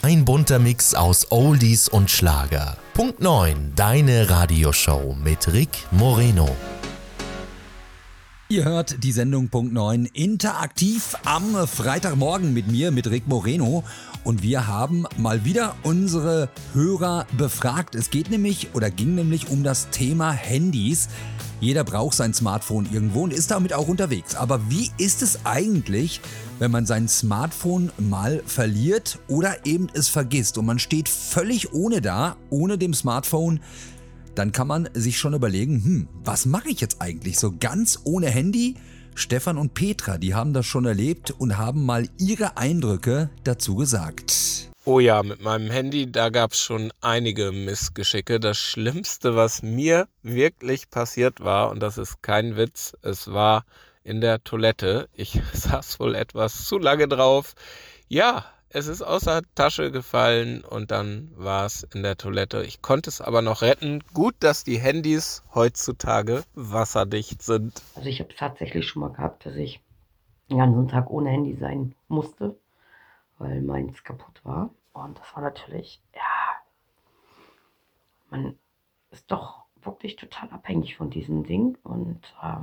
Ein bunter Mix aus Oldies und Schlager. Punkt 9, deine Radioshow mit Rick Moreno. Ihr hört die Sendung Punkt 9 interaktiv am Freitagmorgen mit mir, mit Rick Moreno. Und wir haben mal wieder unsere Hörer befragt. Es ging nämlich um das Thema Handys. Jeder braucht sein Smartphone irgendwo und ist damit auch unterwegs. Aber wie ist es eigentlich, wenn man sein Smartphone mal verliert oder eben es vergisst und man steht völlig ohne dem Smartphone? Dann kann man sich schon überlegen, was mache ich jetzt eigentlich so ganz ohne Handy? Stefan und Petra, die haben das schon erlebt und haben mal ihre Eindrücke dazu gesagt. Oh ja, mit meinem Handy, da gab es schon einige Missgeschicke. Das Schlimmste, was mir wirklich passiert war, und das ist kein Witz, es war in der Toilette. Ich saß wohl etwas zu lange drauf. Ja, es ist aus der Tasche gefallen und dann war es in der Toilette. Ich konnte es aber noch retten. Gut, dass die Handys heutzutage wasserdicht sind. Also ich habe es tatsächlich schon mal gehabt, dass ich den ganzen Tag ohne Handy sein musste, weil meins kaputt war. Und das war natürlich, man ist doch wirklich total abhängig von diesem Ding. Und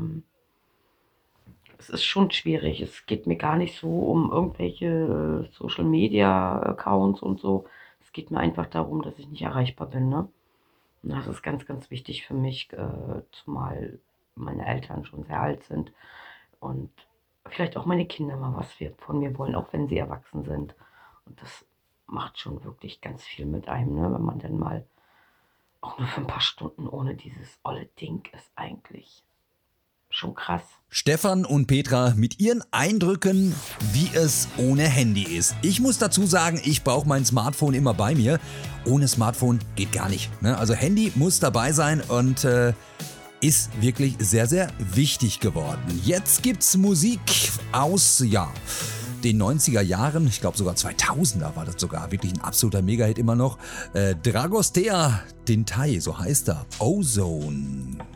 es ist schon schwierig. Es geht mir gar nicht so um irgendwelche Social-Media-Accounts und so. Es geht mir einfach darum, dass ich nicht erreichbar bin, ne? Und das ist ganz, ganz wichtig für mich, zumal meine Eltern schon sehr alt sind und vielleicht auch meine Kinder mal was von mir wollen, auch wenn sie erwachsen sind. Und das macht schon wirklich ganz viel mit einem, ne? Wenn man dann mal auch nur für ein paar Stunden ohne dieses olle Ding ist eigentlich schon krass. Stefan und Petra mit ihren Eindrücken, wie es ohne Handy ist. Ich muss dazu sagen, ich brauche mein Smartphone immer bei mir. Ohne Smartphone geht gar nicht, ne? Also Handy muss dabei sein und ist wirklich sehr, sehr wichtig geworden. Jetzt gibt's Musik aus, den 90er Jahren, ich glaube sogar 2000er war das sogar, wirklich ein absoluter Mega-Hit immer noch. Dragostea Dintai, so heißt er, Ozone.